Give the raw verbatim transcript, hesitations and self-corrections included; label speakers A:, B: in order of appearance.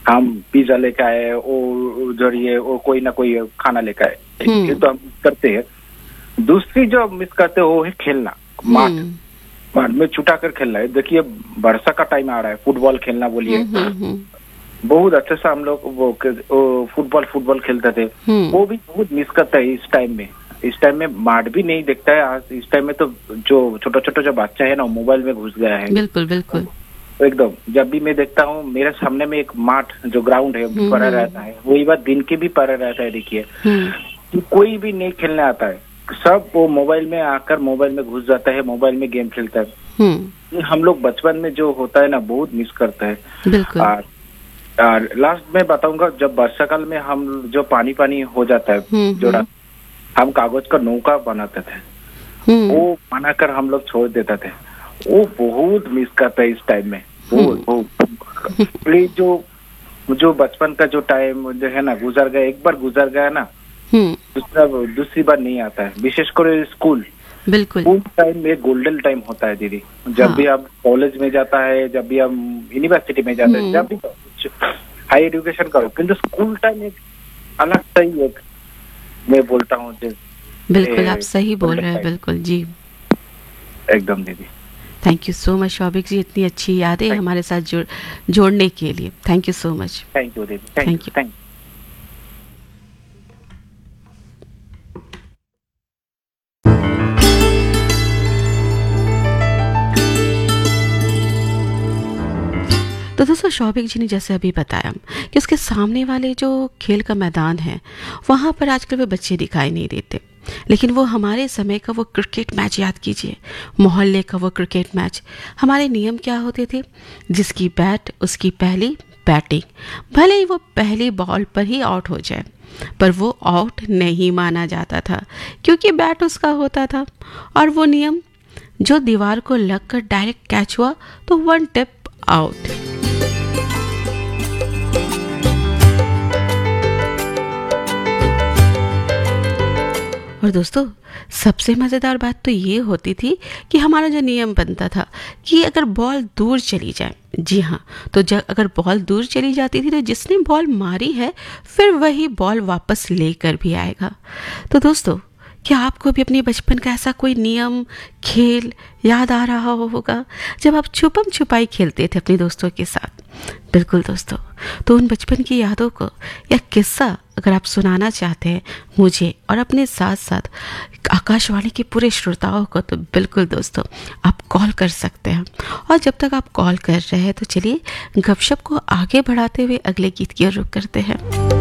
A: हम पिज्जा लेके आए, और उधर ये और कोई ना कोई खाना लेके आए, ये तो हम करते हैं। दूसरी जो मिस करते हैं वो है खेलना, माठ माठ में छुटा कर खेलना है। देखिए वर्षा का टाइम आ रहा है, फुटबॉल खेलना बोलिए, बहुत अच्छे से हम लोग वो फुटबॉल फुटबॉल खेलते थे, वो भी बहुत मिस करता है इस टाइम में। इस टाइम में माठ भी नहीं दिखता है आज, इस टाइम में तो जो छोटा छोटा जो बच्चा है ना मोबाइल में घुस गया है।
B: बिल्कुल बिल्कुल
A: एकदम। जब भी मैं देखता हूँ मेरे सामने में एक माठ जो ग्राउंड है पड़ा रहता है, वही बात दिन के भी पड़ा रहता है। देखिए कि कोई भी नहीं खेलने आता है, सब वो मोबाइल में आकर मोबाइल में घुस जाता है, मोबाइल में गेम खेलता है। हम लोग बचपन में जो होता है ना बहुत मिस करते हैं।
B: बिल्कुल।
A: और, और लास्ट में बताऊंगा, जब वर्षा काल में हम जो पानी पानी हो जाता है जोड़ा, हम कागज का नौका बनाते थे, वो बनाकर हम लोग छोड़ देते थे, वो बहुत मिस करता है इस टाइम में। वो प्लीज जो जो बचपन का जो टाइम जो है ना गुजर गया, एक बार गुजर गया ना दूसरा दूसरी बार नहीं आता है। विशेषकर स्कूल,
B: बिल्कुल
A: स्कूल टाइम में गोल्डन टाइम होता है दीदी। जब हाँ। भी आप कॉलेज में जाता है, जब भी हम यूनिवर्सिटी में जाते हैं, जब भी हाई एजुकेशन करो, किंतु स्कूल टाइम एक अलग सही एक मैं बोलता हूँ।
B: बिल्कुल आप सही बोल रहे हैं, बिल्कुल जी
A: एकदम दीदी।
B: Thank you so much Showik जी, इतनी अच्छी यादें हमारे साथ जोड़ जोड़ने के लिए। Thank you so much.
A: Thank you दीदी।
B: Thank you. तो दोस्तों शौविक जी ने जैसे अभी बताया कि उसके सामने वाले जो खेल का मैदान है वहाँ पर आजकल वे बच्चे दिखाई नहीं देते, लेकिन वो हमारे समय का वो क्रिकेट मैच याद कीजिए, मोहल्ले का वो क्रिकेट मैच। हमारे नियम क्या होते थे? जिसकी बैट उसकी पहली बैटिंग, भले ही वो पहली बॉल पर ही आउट हो जाए, पर वो आउट नहीं माना जाता था क्योंकि बैट उसका होता था। और वो नियम, जो दीवार को लगकर डायरेक्ट कैच हुआ तो वन टिप आउट। और दोस्तों सबसे मज़ेदार बात तो ये होती थी कि हमारा जो नियम बनता था कि अगर बॉल दूर चली जाए, जी हाँ, तो जब अगर बॉल दूर चली जाती थी तो जिसने बॉल मारी है फिर वही बॉल वापस लेकर भी आएगा। तो दोस्तों क्या आपको भी अपने बचपन का ऐसा कोई नियम खेल याद आ रहा होगा जब आप छुपम छुपाई खेलते थे अपने दोस्तों के साथ? बिल्कुल दोस्तों, तो उन बचपन की यादों को या किस्सा अगर आप सुनाना चाहते हैं मुझे और अपने साथ साथ आकाशवाणी के पूरे श्रोताओं को, तो बिल्कुल दोस्तों आप कॉल कर सकते हैं। और जब तक आप कॉल कर रहे हैं तो चलिए गपशप को आगे बढ़ाते हुए अगले गीत की ओर रुख करते हैं।